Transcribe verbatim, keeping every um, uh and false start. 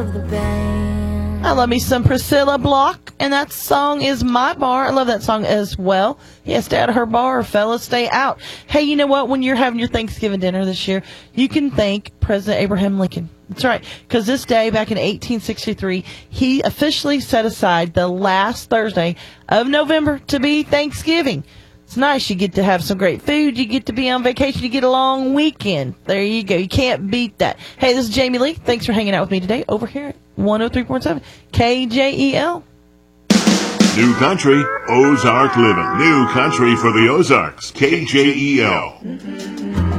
I love me some Priscilla Block, and that song is My Bar. I love that song as well. Yeah, stay out of her bar, fellas, stay out. Hey, you know what? When you're having your Thanksgiving dinner this year, you can thank President Abraham Lincoln. That's right, because this day, back in eighteen sixty-three, he officially set aside the last Thursday of November to be Thanksgiving. It's nice. You get to have some great food. You get to be on vacation. You get a long weekend. There you go. You can't beat that. Hey, this is Jamie Lee. Thanks for hanging out with me today over here at one oh three point seven K J E L. New country, Ozark living. New country for the Ozarks, K J E L.